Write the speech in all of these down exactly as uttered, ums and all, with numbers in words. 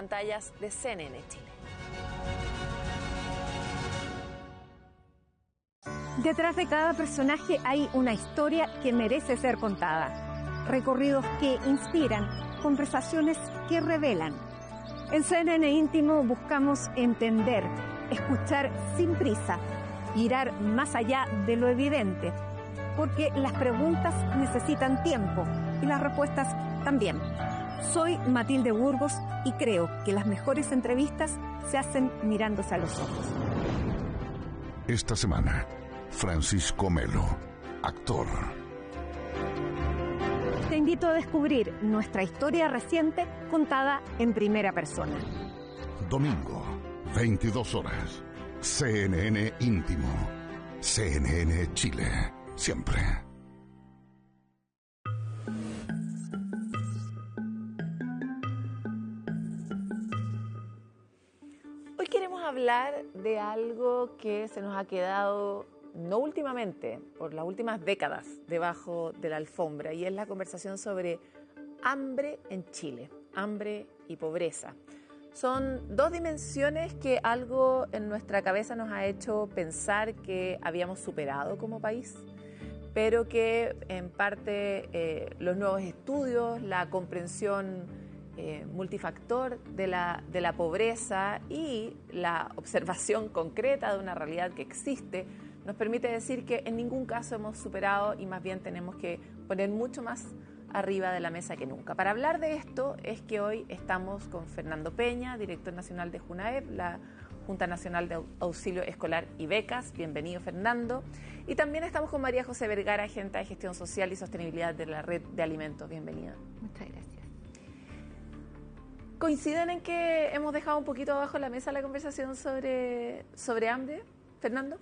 pantallas de C N N Chile. Detrás de cada personaje hay una historia que merece ser contada. Recorridos que inspiran, conversaciones que revelan. En C N N Íntimo buscamos entender, escuchar sin prisa, mirar más allá de lo evidente, porque las preguntas necesitan tiempo y las respuestas también. Soy Matilde Burgos y creo que las mejores entrevistas se hacen mirándose a los ojos. Esta semana, Francisco Melo, actor. Te invito a descubrir nuestra historia reciente contada en primera persona. Domingo, veintidós horas, C N N Íntimo, C N N Chile, siempre. Hoy queremos hablar de algo que se nos ha quedado, no últimamente, por las últimas décadas, debajo de la alfombra, y es la conversación sobre hambre en Chile, hambre y pobreza. Son dos dimensiones que algo en nuestra cabeza nos ha hecho pensar que habíamos superado como país, pero que en parte eh, los nuevos estudios, la comprensión Eh, multifactor de la, de la pobreza y la observación concreta de una realidad que existe, nos permite decir que en ningún caso hemos superado y más bien tenemos que poner mucho más arriba de la mesa que nunca. Para hablar de esto es que hoy estamos con Fernando Peña, director nacional de JUNAEP, la Junta Nacional de Auxilio Escolar y Becas. Bienvenido, Fernando. Y también estamos con María José Vergara, agente de Gestión Social y Sostenibilidad de la Red de Alimentos. Bienvenida. Muchas gracias. ¿Coinciden en que hemos dejado un poquito abajo la mesa la conversación sobre, sobre hambre, Fernando?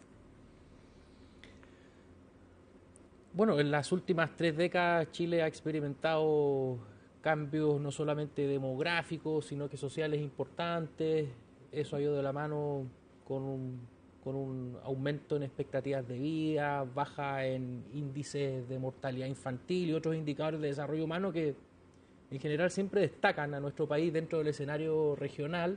Bueno, en las últimas tres décadas Chile ha experimentado cambios no solamente demográficos, sino que sociales importantes. Eso ha ido de la mano con un, con un aumento en expectativas de vida, baja en índices de mortalidad infantil y otros indicadores de desarrollo humano que en general siempre destacan a nuestro país dentro del escenario regional,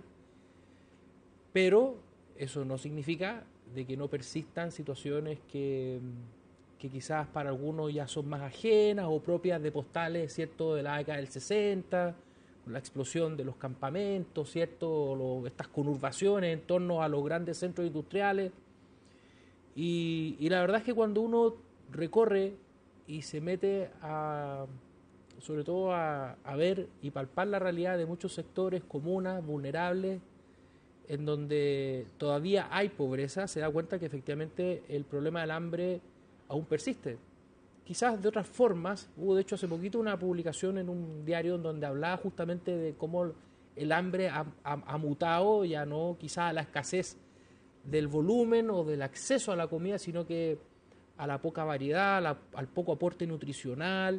pero eso no significa de que no persistan situaciones que, que quizás para algunos ya son más ajenas o propias de postales, ¿cierto?, de la década del sesenta, la explosión de los campamentos, ¿cierto?, Lo, estas conurbaciones en torno a los grandes centros industriales. Y, y la verdad es que cuando uno recorre y se mete a... sobre todo a, a ver y palpar la realidad de muchos sectores, comunas, vulnerables, en donde todavía hay pobreza, se da cuenta que efectivamente el problema del hambre aún persiste. Quizás de otras formas, hubo de hecho hace poquito una publicación en un diario en donde hablaba justamente de cómo el hambre ha, ha, ha mutado, ya no quizás a la escasez del volumen o del acceso a la comida, sino que a la poca variedad, a la, al poco aporte nutricional,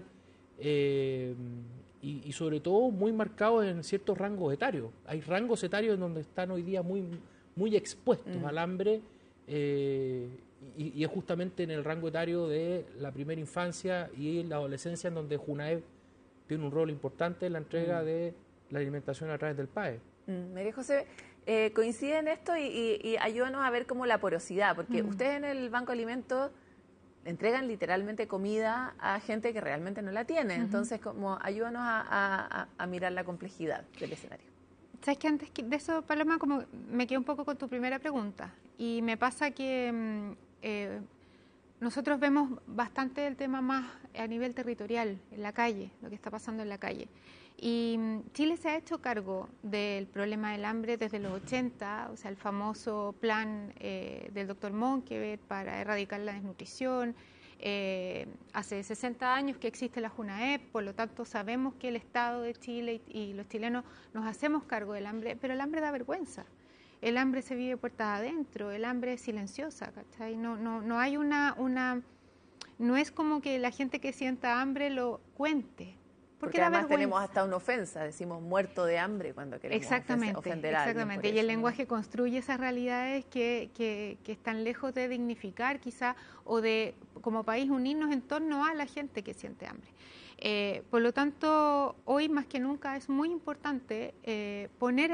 Eh, y, y sobre todo muy marcados en ciertos rangos etarios. Hay rangos etarios en donde están hoy día muy, muy expuestos mm. al hambre eh, y, y es justamente en el rango etario de la primera infancia y la adolescencia en donde JUNAEP tiene un rol importante en la entrega mm. de la alimentación a través del P A E. Mm. María José, eh, coincide en esto y, y, y ayúdanos a ver como la porosidad, porque mm. ustedes en el Banco de Alimentos entregan literalmente comida a gente que realmente no la tiene. Uh-huh. Entonces, como ayúdanos a, a, a mirar la complejidad del escenario. Sabes que antes de eso, Paloma, como me quedé un poco con tu primera pregunta. Y me pasa que eh, nosotros vemos bastante el tema más a nivel territorial, en la calle, lo que está pasando en la calle. Y Chile se ha hecho cargo del problema del hambre desde los ochenta, o sea, el famoso plan eh, del doctor Monkeberg para erradicar la desnutrición. Eh, hace sesenta años que existe la JUNAEP, por lo tanto sabemos que el Estado de Chile y, y los chilenos nos hacemos cargo del hambre, pero el hambre da vergüenza. El hambre se vive puertas adentro, el hambre es silenciosa, ¿cachai? No, no, no hay una, una... No es como que la gente que sienta hambre lo cuente. Porque, Porque además vergüenza. Tenemos hasta una ofensa, decimos muerto de hambre cuando queremos exactamente, ofender a alguien. Exactamente, y el eso, lenguaje ¿no? construye esas realidades que, que, que están lejos de dignificar quizá o de como país unirnos en torno a la gente que siente hambre. Eh, por lo tanto, hoy más que nunca es muy importante eh, poner